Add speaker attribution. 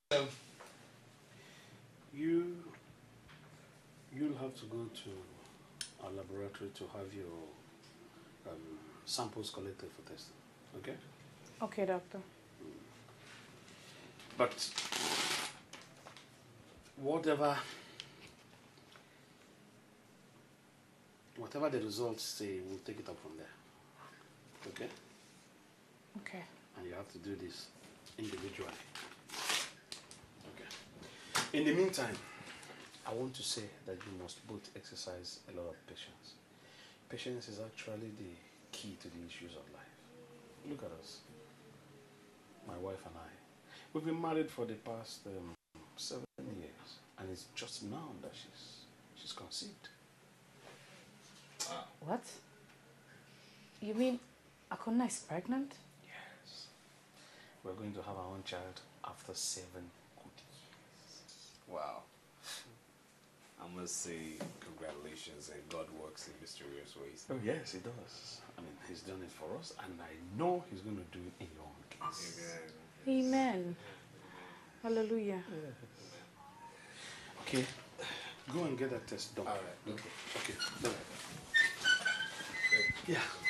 Speaker 1: You you'll have to go to our laboratory to have your samples collected for testing. Okay?
Speaker 2: Okay, doctor.
Speaker 1: But whatever the results say, we'll take it up from there. Okay?
Speaker 2: Okay.
Speaker 1: And you have to do this individually. Okay. In the meantime, I want to say that you must both exercise a lot of patience. Patience is actually the key to the issues of life. Look at us. My wife and I. We've been married for the past 7 years. And it's just now that she's conceived.
Speaker 2: What? You mean Akona is pregnant?
Speaker 1: Yes. We're going to have our own child after 7 good years.
Speaker 3: Wow. I must say congratulations, and God works in mysterious ways.
Speaker 1: Oh yes, he does. I mean, he's done it for us, and I know he's going to do it in your own case.
Speaker 3: Amen.
Speaker 2: Amen. Hallelujah.
Speaker 1: Okay, go and get that test done.
Speaker 3: All right.
Speaker 1: Okay. Bye. Yeah.